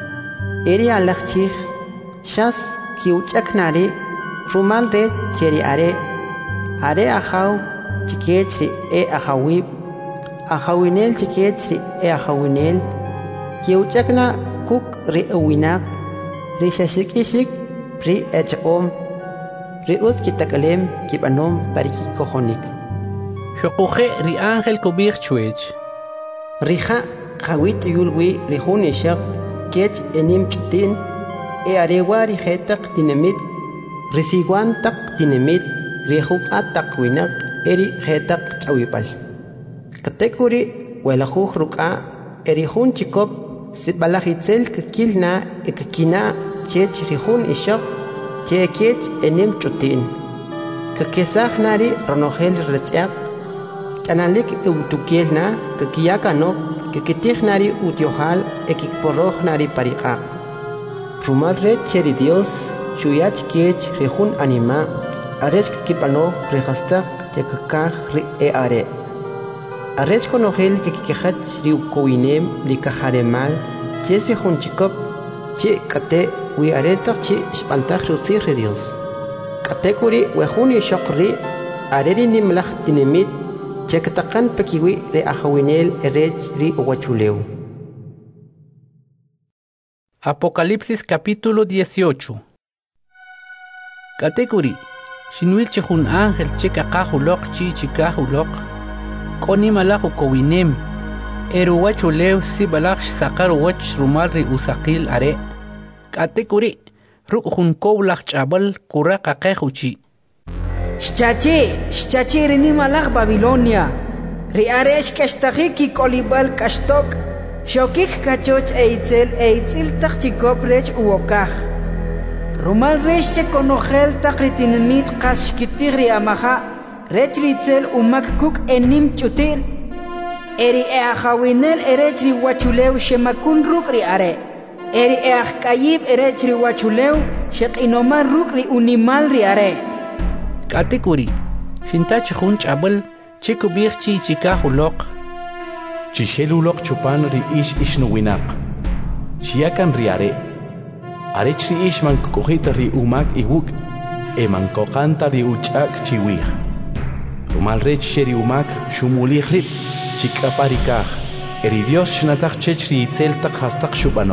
eri alachchij shas kiuchaknari rumal re cheri are ahaw chikechri ahawib ahawinel chikechri ahawinel kiuchakna kuk ri uwinak ri shashikishik ri echom ri uskitakalem kibanom pariki kohonik Shokuje ri ángel kubir chuech rija khawit yulwi ri hunishak kech enim chutin arewa ri hetak dinamit risiguan tak dinamit rihuk atak winak eri hetak chawipal katekuri welajuj ruka eri hun chikop sitbalajitzel kakilna ekakina chech rihun ishak chekech enim chutin kakesaj nari ronojel retziak chanalik eutukielna kakiyakanok kakitij nari utiohal ekikporoj nari pariqaq rumal re cheri Dios shuyach kech rihun anima arech kipano rehasta yakakaj ri are arech konogel kikikehach ri ukowinem likaharemal ches rihun chikop che kate wi aretak che spantaj rutzir re Dios katekuri wehun ishokri areri nimlaj tinimit chekatakan pekiwi re ahawinel erech ri uwachuleu. Apocalipsis capítulo 18. Katekuri shinwil chihun ángel chekakahulok chichikahulok koni malajo kowinem eruwachuleu sibalach sakar wach rumal ri usakil are katekuri rukhun kowlach chabal kuraka kehuchi Shchachi rini malach Babilonia ri aresh kashtaki kolibal kashtok shokik kachoch eitzil takchikop rech uokaj rumal resh konogel takritinmit qashkitir ri amaha rech ritzel umak kuk enim chutir eri ahawinel erech ri wachulew shemakun ruk ri are eri kayib erech ri wachulew sheqinoman ruk ri unimal ri are katekuri shintach hun chabal chikubir chichikahulok Chishelulok chupan ri ish nuwinak. Chiakan riare. Arech ri ish man kokojita ri umak iwuk. Man kokanta ri uchak chiwih. Rumal rech sheri umak shumulih rip. Chikaparikaj. Eri Dios shnatak chech ri itzeltak hastak shubano.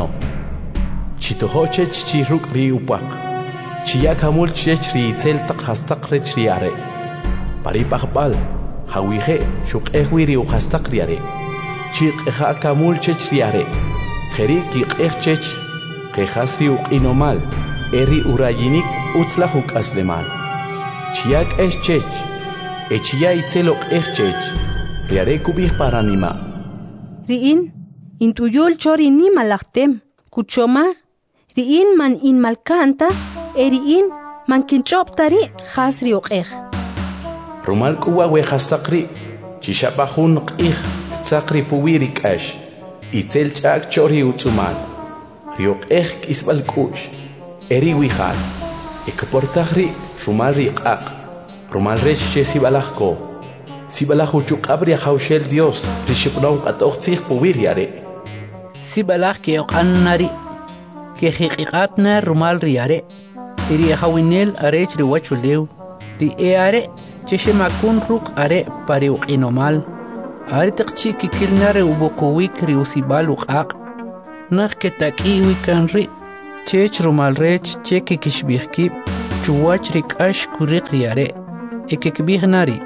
Chitoho chech chiruk ri upak. Chiakamul chech ri itzeltak hastak rech riare. Paripakbal. Hawije shuk ehwiri uhastak riare. Chik eja kamul chech riare. Jeri kik chech. Kejasri inomal. Eri urayinik utzlahuk aslemal. Chiak chech. Echia itzelok chech. Riare kubih paranima. Riin, intuyul chori ni malaktem. Kuchoma. Riin man in malkanta. Eriin man kinchoptari jasri okej. Rumal kuwa wejastakri. Chishapahun qih. Sakri puwirik ash, itzel chak chori utzumal, riok isbal kush, eri wihal, ekportahri, rumal riqaq, rumal resh sibalahko, sibalahu chukabri haushel Dios, rishipnong atoxih puwiriare. Sibalah ke oqannari, ke hiqiqatna rumal riare, iri hawinel arech riwachulew, ri eare, cheshemakun ruk are pariuqinomal. Aritakchi kikilnare ubukuwik ri usibal uqaq. Nak ketakiwi kanri. Chech rumalrech cheke kishbihkib. Chuwach rikash kurik riare. Ekekbihnari.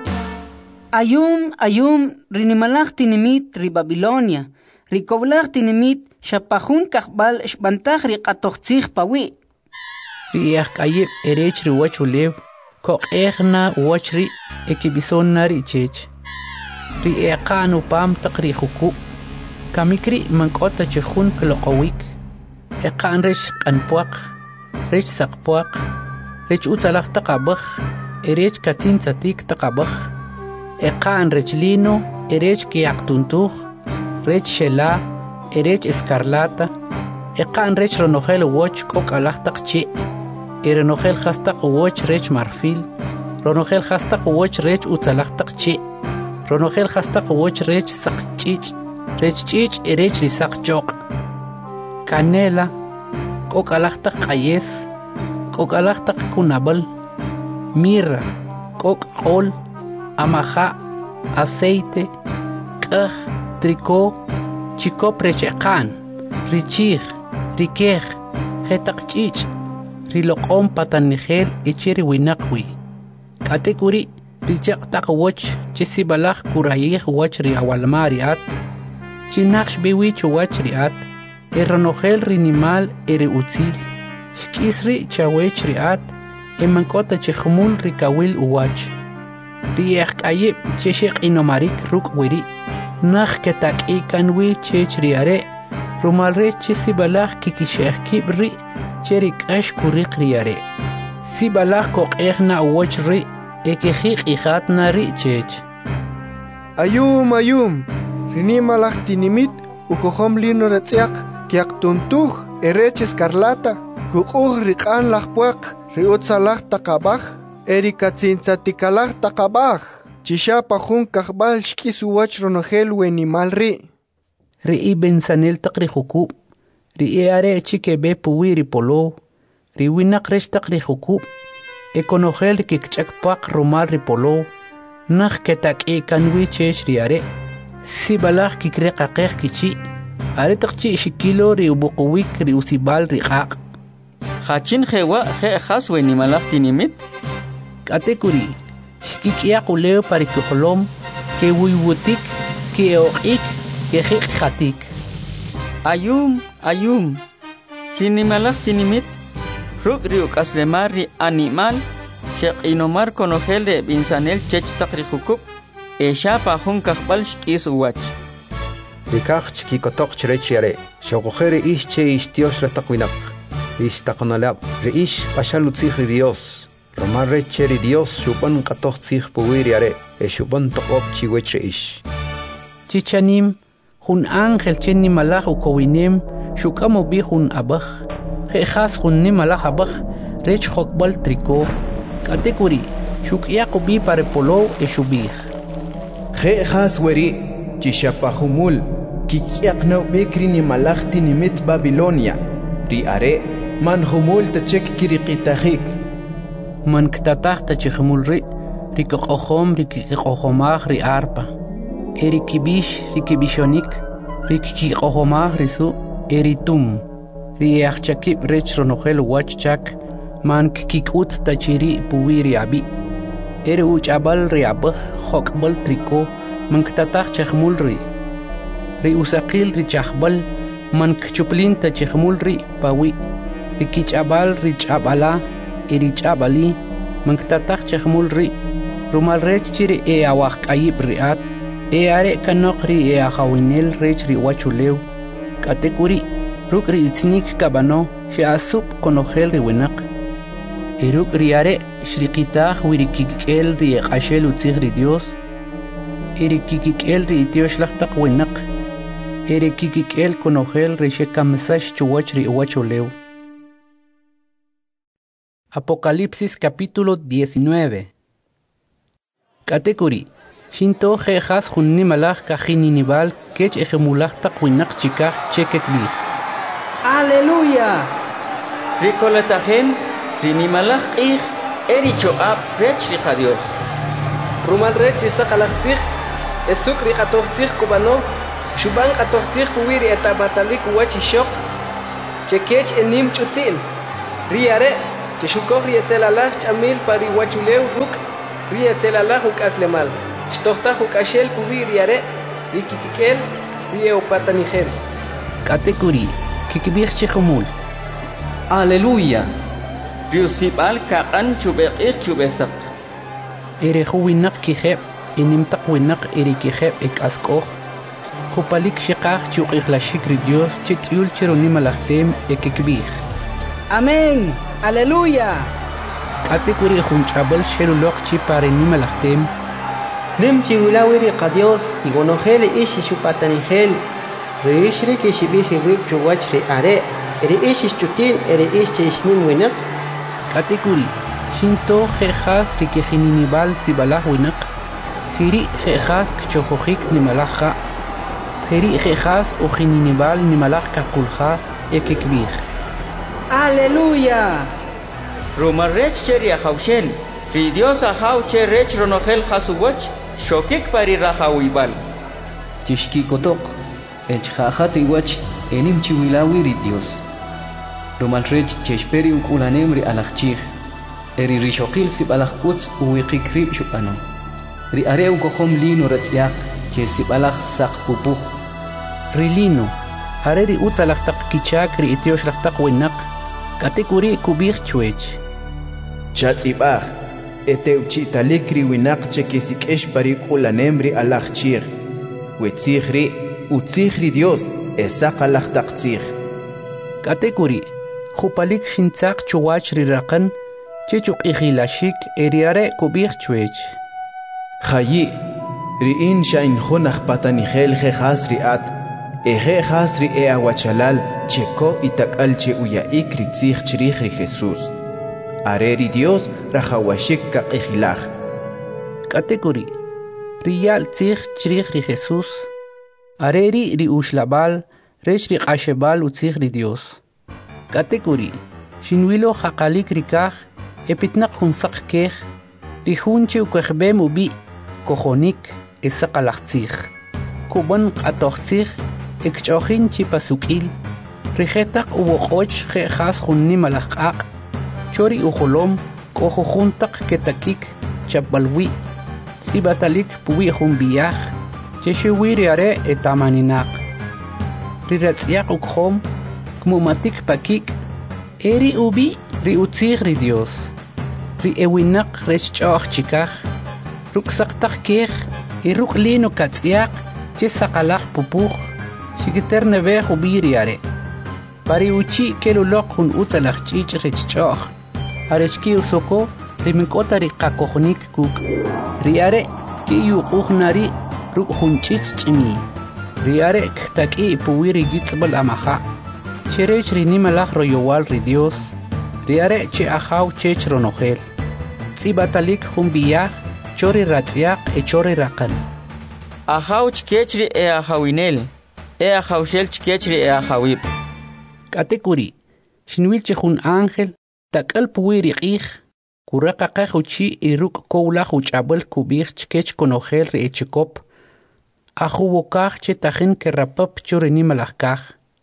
Ayum rinimalaq tinimit ri Babilonia. Rikoblaq tinimit shapahun kakbal shbantaj riqatoqtzij pawi. Riyak ayib erech riwach ulev. Koqeqna wachri ekibisonnari chech. Riqanu pam taqri huku. Kamikri mankota chehun kloqowik. Eqan rech qanpuaq. Rech saqpuaq. Rech utalaq taqabaj. Erech katin tzatik taqabaj. Eqan rech lino. Erech kiaqtuntuj. Rech shela. Erech escarlata. Eqan rech ronojel woch kok alaqtaq chi. Erenojel hastaq woch rech marfil. Ronojel hastaq woch rech utalaqtaq chi. Ronojel hastaq woch rech saqchich. Rech chich erech risaq choq. Canela. Kok alaqtaq qayes. Kok alaqtaq kunabal. Mirra. Kok qol. Amaja. Aceite. Kaj. Tricó. Chicop rech eqan. Richij. Rikej. Hetaq chich. Riloqom patanigel echiri winaqwi. Katekuri richaq taq woch chisibalaq kurayij wach ri awalmariat. Chinaqsh biwich wach riat. Eronojel rinimal eri utzil. Shkisri chawech riat. Emankota chihmul rikawil uwach. Riyak ayib cheshik inomarik ruk wiri. Nakh ketak ikanwi chech riare. Rumalre chisibalaq kikishek kibri. Cherik ash kurik riare. Si balak kok wach ri. Ekejik ijatna ri chech. Ayum. Rini malak tinimit. Ukohom lino retziak. Kiak tuntuj. Erech escarlata. Kukuj rikan lakpuak. Riutzalak takabaj. Erikatzintzatikалak takabaj. Chisha pajun kakbal shkisuwach ronojel wenimal ri. Ri bensanel takri huku. Ri are chike be puwiri polo. Ri winak restak ri huku. Ekonojel kikchak pak rumal ri polo. Nak ketak kanwi chech ri are. Si balak kikre kakek kichi. Are takchi shikilo ri ubukuwik ri usibal ri kak. Hachin jewa je haswe ni malak tinimit. Katekuri. Shkikia kuleo parikuholom. Ke wiwutik. Ke oqik. Ke hik khatik. Ayum. Rinimalaq tinimit. Ruk riuk aslemari animal. Shek inomar konojel de binsanel chech takri hukuk. Esha pahun kakbal shkis uwach. Rikach kikotok chrechiare. Shokojere ish che ish Dios retaquinak. Ish takonalab. Re ish pashalutzih Dios. Romar recheri Dios shuban katoch tzih puwiriare. E shuban tokop chiweche ish. Chichanim. Hun ángel chenni malach ukowinem, shukamo bi hun abach, khas hun ni malach abach, rech hokbal tricó, katekuri, shuk yakubi pare polo e shubih. Khas weri, chishapahumul, kikiakno bekri ni malach tinimit Babilonia, ri are, man humul tachek kirikitahik. Man ktatach tachikmul ri kokohom rikikohomach ri arpa. Erikibish, rikibishonik, rikikohomah risu, eritum, riachakip rech ronojel wachchak, man kikut tachiri puwiri abi. Eri uchabal riabah, hokbal triko, man ktatach chahmul ri. Ri usakil richahbal, man kchuplin tachahmul ri pawi. Rikichabal richabala, erichabali, man ktatach chahmul ri. Rumal rech chiri awak ayib riat. Are kanokri ahawinel rech ri wachulew. Katekuri, ruk ri itznik kabano, she asup konojel ri winak. Iruk ri are, shrikitaj wirikikel ri ekashel utzig ri Dios. Irikikel ri itios lachtak winak. Irikikel konojel ri shekamasash chuwach ri wachulew. Apocalipsis capítulo 19. Katekuri. Shinto jejas junni malach kajininival kech ejemulach taquinak chikaj chekek bih. Aleluya. Ricoletajen, rinimalach eri choab rech rica Dios. Rumal rech isakalachzig, esuk ri qatoqtij kubano shuban qatoqtij puwiri etabatalik wachi shok chekech enim chutin riare cheshukoj ri etzelala chamil pari wachuleu ruk ri etzelala huk aslemal shtohta huk ashel puwiri are ri kikikel ri eupatanigel katekuri kikibich chihumul aleluya riusibal kaqan chubeqih chubesak ereju winak kijeb inimtak winak erikijeb ekaskoj Jupalik shiqaq chuqij la shikri Dios chitiul chironi malachtem ekikbij. Amén. Aleluya. Katekuri junchabel shelulok chi pareni malachtem. Nem chiulawiri qa Dios igonojele ishi shupatanigel. Reishri kishibiji wib chuwachri are. Eri ishi chutin eri ishi ishnin winak. Katekuri shinto jejas rikijininibal sibalah winak. Hiri jejas kchojojik nimalaja. Heri jejas o jininibal nimalaj kakulja ekikbij. Aleluya. Romarech cheri ajaushel. Fi Dios ajau che rech ronogel jasuwach. Shokik pari rajawibal. Tishki kotok. Echjajat iwach enim chiwilawiri Dios. Romalrech chesperi ukulanemri alachchij. Eri rishokil sibalaj utz uwiqikrib shupano. Ri areu kohom lino ratziak. Che sibalaj sak pupuj. Rilino, areri utzalachtak kichak ri itioshachtak winak, katekuri kubij chuech. Chatzibaj, eteuchitalik ri winak chekisikesh parik ulanemri alachchir. Wetzihri, utzihri Dios, esakalachtaktzih. Katekuri, jupalik shintzak chuwach ri rakan, chechuk igilashik eriare kubij chuech. Chayi, riin shain junach patanigel jejas riat. Eje hasri awachalal cheko itakal che uyaik ritzich chirich Jesús. Areri Dios rajawashik kakijilaj. Katekuri, riyal tzich chirich Jesús. Areri ri ushlabal, rech ri ashebal utzich ri Dios. Katekuri, shinwilo hakalik rikaj, epitnak hunsak kej, ri hunche ukejbem ubi, kojonik, esakalachtzich. Kuban atochtzich, ekchojin chipasukil, rijetak uwoqoch jejas junni malajqaq, chori ujolom, kohojuntak ketakik, chapbalwi, sibatalik puwi junbiyaj, cheshiwiri are etamaninak. Riratziak ukhom, kmumatik pakik, eri ubi ri utzig ri Dios, ri ewinak rechchoj chikaj, ruksaktak kej, iruk lino katziak, chesakalaj pupuj, Shikiter neve ubiri are. Pari uchi kelulok hun utzalach chich rechchoch. Arechki usoko riminkota rikakohnik kuk. Riare ki yukuhnari ruk hun chich chimi. Riare ktaki puwiri gitzbal amaha. Cherech rinimalach royowal ri Dios. Riare che ahaw chech ronogel. Tzibatalik hun biyach chori ratziak e chori rakan. Ahaw chkechri e ahawinel. Ea jaushel chkechri ea jawib. Katekuri, shinwil chehun ángel, takal puwiri qij, kuraka qajuchi iruk koula juchabel kubij chkech konogel ri echikop, ajuwokaj chetajin kerapap chorini malajkaj.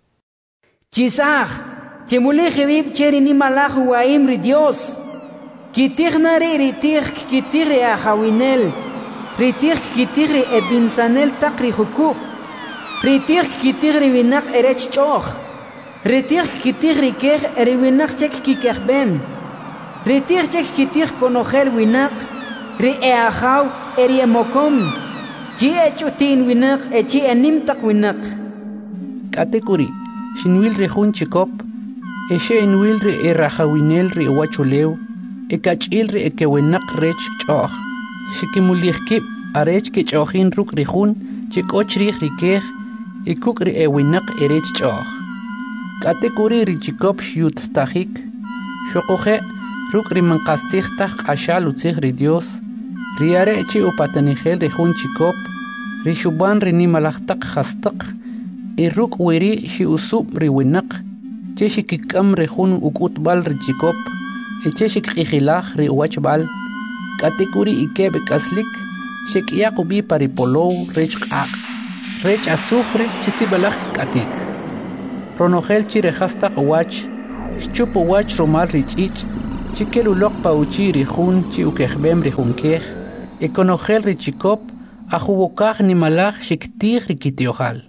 Chisaj, chemulej vib cherini malaj waim ri Dios. Kitij nari ritij kitij ri ajawinel, ritij kitij ri ebinsanel takri jukub. Ritir kitigri winak erech choch. Ritir kitigri kej eriwinak chek kikejben. Ritir chek kitig konogel winak. Ri eajaw eri emokom. Chi echutin winak echi enimtak winak. Katekuri, shinwil rejun chikop, eshe enwil ri erajawinel ri wachuleu, ekachil ri ekewinak rech choch. Shikimulihkip arech kechochin ruk rejun chikochrig ri kej, ikuk ri ewinak erech choch. Katekuri ri chikop shiyut tajik, shokoje ruk ri mankastij taj ashal utzig ri Dios, ri are chi upatanigel ri jun chikop, ri shuban ri nimalajtak jastak, iruk wiri shi usub ri winak, che shikikam ri jun ukutbal ri chikop, che shikijilaj ri wachbal, katekuri ikebek aslik, Shek'ia qubi paripolow rech q'aq. Rech azufre chisibalaj katik. Ronogel chirejasta wach. Chupo wach romal richich. Chikelulok pauchi rijun chi ukejbem rijunkej. Ekonogel richikop. Ajubokaj ni malaj shiktij rikitiojal.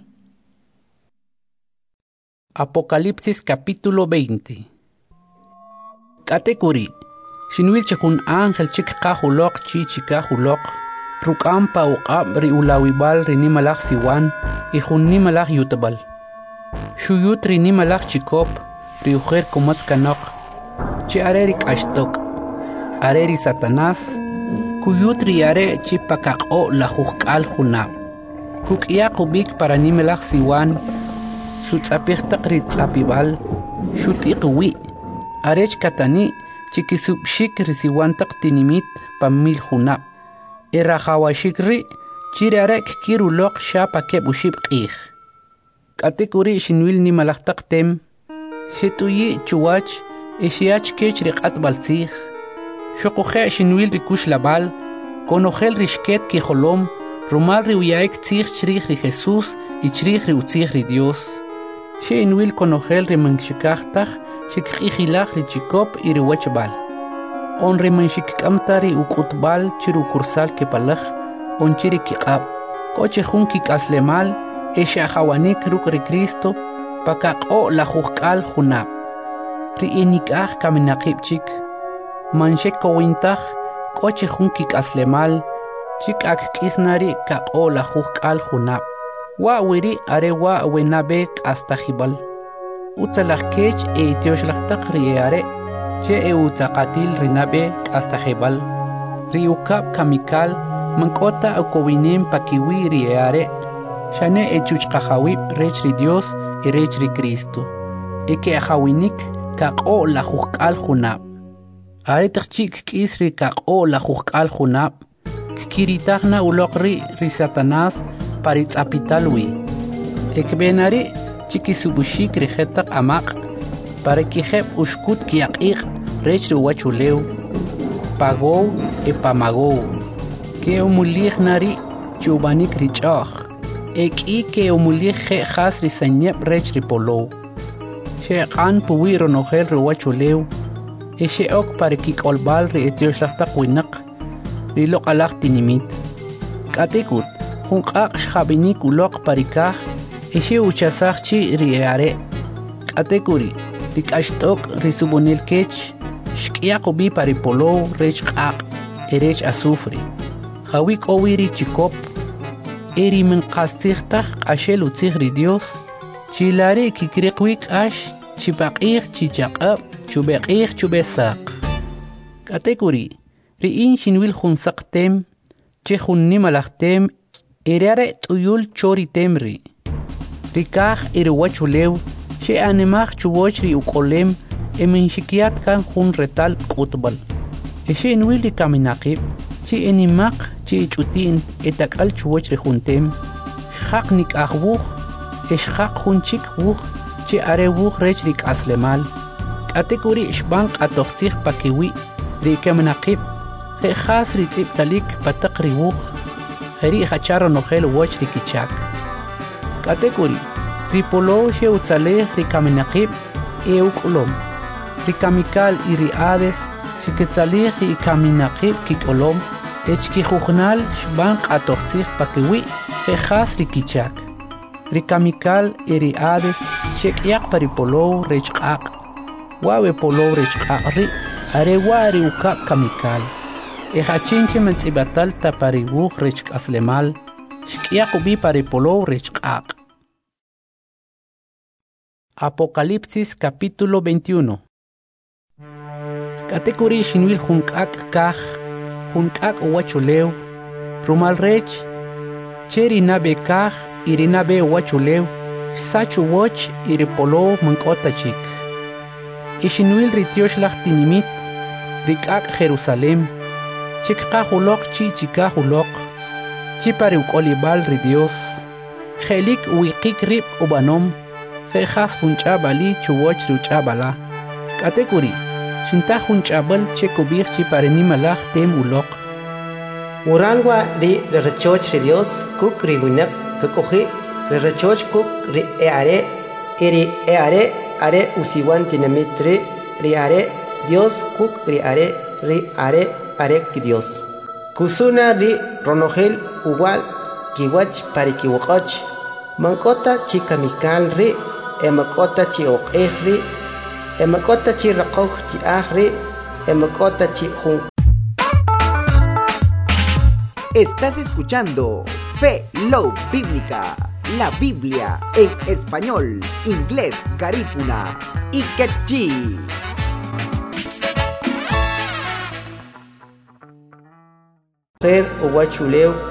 Apocalipsis capítulo 20. Katekuri. Shinwil chikun ángel chik kahulok chi chikahulok. Rukampa uqab ri ulawibal ri nimalaj siwan. Ijun nimalaj yutabal. Shuyut ri nimalaj chikop. Ri ujer komatz kanok. Chi arerik ashtok. Areri Satanás. Kuyut ri are chi pakaqo la jukal junab. Kuk'ia kubik para nimalaj siwan. Shutzapijtaq ri tzapibal. Shutiqwi. Arech katani. Chikisubshik risiwantaq tinimit pamil junab. Erajawashikri chirarek kirulok shapa kebushib qih. Katekuri shinwil nimalajtaq tem. Shetuyi chuwach eshiach kech riqat baltzih. Shokuje shinwil rikush labal. Konogel rishket kijolom. Rumal riuyaek tzih chrij ri Jesús y chrij ri utzih ri Dios. Shinwil konogel rimanshikajtaj. Shikijilaj richikop y riwachbal. On rimanshikkamtari ukutbal chirukursal kepalaj. On chirikiqab. Koche junkik aslemal. Eshahawanik ruk ri Cristo. Pakaqo la jukal junab. Riinikaj kaminaqibchik. Manshek kowintaj. Koche junkik aslemal. Chikak kisnari kaqo la jukal junab. Wa wiri are wa wenabek hasta jibal. Utzalaj kech teoshlajtaq riare. Che utzaqatil rinabe hasta jebal. Riukab kamikal. Mankota ukowinem pakiwi riare. Shane chuchqajawib rech ri Dios y rech ri Cristo. Eke ajawinik kaqo la jukal junab. Aretaq chik kis ri kaqo la jukal junab. Kiritagna ulokri ri Satanás paritzapitalwi. Ekbenari chikisubushik rijetak amaq. Para kijeb ushkut kiaqig rech ri wachuleu. Pagou e pamagou. Ke umulij nari chubanik richaj. Eki ke umulij je jas ri sanyep rech ri polou. Sheqan puwi ronogel ri wachuleu. Sheok para kikolbal ri etioshlastak winak. Ri loqalaj tinimit. Katekut. Junqaq xabinik ulok parikaj. Uchasaj chi riare. Katekuri. Rikashtok risubonil kech. Shkiakubi paripolo rech qaq. Erech azufre. Hawik owiri chikop. Eri menqastigtaj qashel utzig ri Dios. Chilari kikriqwik ash. Chipaqig chichaqab. Chubeqig chubesaq. Katekuri. Riin shinwil junsaqtem. Chejun nimalajtem. Erare tuyul chori temri. Rikaj iriwachulew. She animaj chuwoch ri ukolem. Emenshikiat kan jun retal kutbal. Eshe nwil ri kaminaqib. Chi enimaq chi chutin etakal chuwoch ri juntem. Shaq nik ahwuj. Eshaq junchik wuj. Chi are wuj rech rik aslemal. Katekuri ishbanq atoxtij pakiwi. Ri kaminaqib. Jejas ri tziptalik pataq ri wuj. Heri hacharo nogel woch ri kichak. Katekuri. Ripolo she utzalej ri kaminaqib. Eukulom. Ri kamikal y ri ades. Shiketzalej ri kaminaqib kikolom. Echki jujnal shbanq atoxtij pakiwi. Jejas ri kichak. Ri kamikal y ri ades. Shekyak paripolo rech qaq. Wawe polo rech qaq ri. Are wa ri ukab kamikal. Ejachinche mentsibatal taparibuj rech aslemal. Shkiakubi paripolo rech qaq. Apocalipsis capítulo 21. Katekuri shinwil junkak kaj. Junkak wachuleu. Rumal rech. Cheri nabe kaj. Irinabe wachuleu. Sachu woch iripolo mankota chik. Ishinwil ritiosh tinimit. Rikak Jerusalem. Chikahulok chi chikahulok. Chipari ukolibal ri Dios. Jelik wikik rip ubanom. Jejas hunchabali chuwoch ruchabala. Katekuri. Shinta hunchabal chekubir chipari nimalaj tem ulok. Uralwa ri rechoch ri Dios kuk ri winak kukohi ri rechoch kuk ri eare eri eare are usiwan tinamitri ri are Dios kuk ri are ki Dios. Kusuna ri ronogel uwal kiwach parikiwakach mankota chikamikal ri emakota chi oqej ri emakota chi raqoj chi aj ri emakota chi jun. Estás escuchando Fe Love Bíblica, la Biblia en español, inglés, garífuna y quechí. Mujer o guachuleo